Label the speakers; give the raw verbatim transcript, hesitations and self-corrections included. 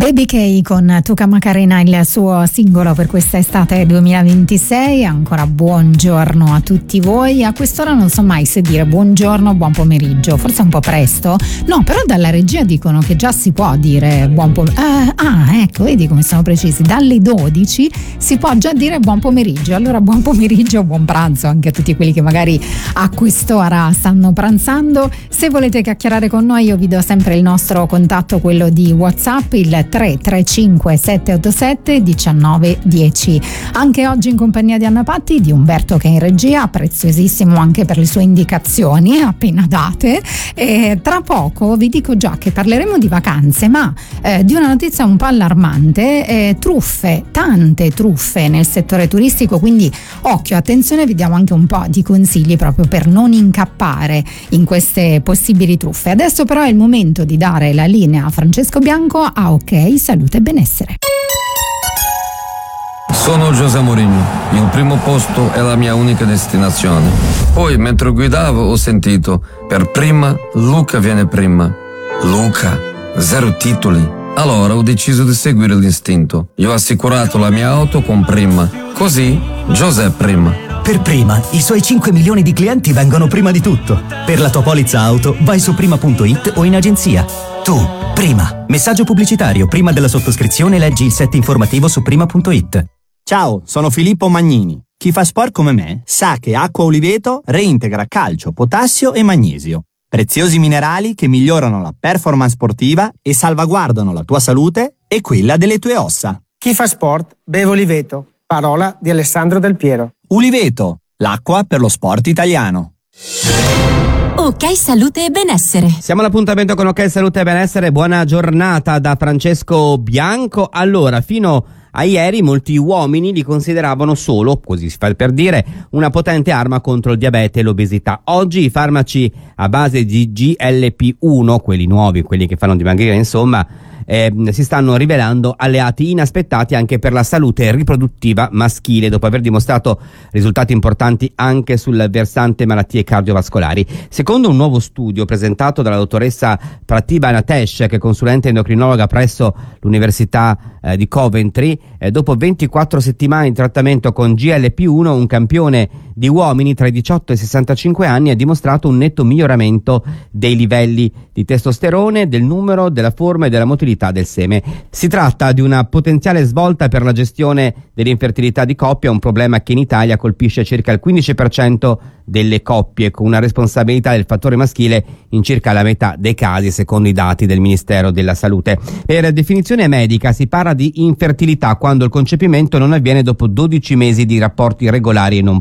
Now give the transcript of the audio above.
Speaker 1: Baby K con Tuca Macarena, il suo singolo per questa estate duemilaventisei. Ancora buongiorno a tutti voi. A quest'ora non so mai se dire buongiorno, buon pomeriggio, forse è un po' presto. No, però dalla regia dicono che già si può dire buon pomeriggio. Eh, ah, ecco, vedi come sono precisi. Dalle dodici si può già dire buon pomeriggio. Allora buon pomeriggio, buon pranzo anche a tutti quelli che magari a quest'ora stanno pranzando. Se volete chiacchierare con noi, io vi do sempre il nostro contatto, quello di WhatsApp, il tre tre cinque sette otto sette uno nove uno zero. Anche oggi in compagnia di Anna Patti, di Umberto che è in regia, preziosissimo anche per le sue indicazioni appena date. E tra poco vi dico già che parleremo di vacanze, ma eh, di una notizia un po' allarmante, eh, truffe, tante truffe nel settore turistico, quindi occhio, attenzione, vi diamo anche un po' di consigli proprio per non incappare in queste possibili truffe. Adesso però è il momento di dare la linea a Francesco Bianco a OK Salute e Benessere.
Speaker 2: Sono José Mourinho, il primo posto è la mia unica destinazione. Poi mentre guidavo ho sentito, per prima Luca viene prima. Luca, zero titoli. Allora ho deciso di seguire l'istinto. Io ho assicurato la mia auto con Prima. Così José prima.
Speaker 3: Per Prima, i suoi cinque milioni di clienti vengono prima di tutto. Per la tua polizza auto vai su prima punto it o in agenzia. Tu, Prima. Messaggio pubblicitario. Prima della sottoscrizione leggi il set informativo su prima punto it.
Speaker 4: Ciao, sono Filippo Magnini. Chi fa sport come me sa che Acqua Oliveto reintegra calcio, potassio e magnesio. Preziosi minerali che migliorano la performance sportiva e salvaguardano la tua salute e quella delle tue ossa.
Speaker 5: Chi fa sport beve Oliveto. Parola di Alessandro Del Piero.
Speaker 4: Uliveto, l'acqua per lo sport italiano.
Speaker 6: OK Salute e Benessere.
Speaker 7: Siamo all'appuntamento con OK Salute e Benessere. Buona giornata da Francesco Bianco. Allora, fino a ieri molti uomini li consideravano solo, così si fa per dire, una potente arma contro il diabete e l'obesità. Oggi i farmaci a base di G L P uno, quelli nuovi, quelli che fanno dimagrire, insomma, Eh, si stanno rivelando alleati inaspettati anche per la salute riproduttiva maschile, dopo aver dimostrato risultati importanti anche sul versante malattie cardiovascolari. Secondo un nuovo studio presentato dalla dottoressa Pratibha Natesh, che è consulente endocrinologa presso l'Università eh, di Coventry, eh, dopo ventiquattro settimane di trattamento con G L P uno, un campione di uomini tra i diciotto e i sessantacinque anni ha dimostrato un netto miglioramento dei livelli di testosterone, del numero, della forma e della motilità del seme. Si tratta di una potenziale svolta per la gestione dell'infertilità di coppia, un problema che in Italia colpisce circa il quindici per cento delle coppie, con una responsabilità del fattore maschile in circa la metà dei casi, secondo i dati del Ministero della Salute. Per definizione medica si parla di infertilità quando il concepimento non avviene dopo dodici mesi di rapporti regolari e non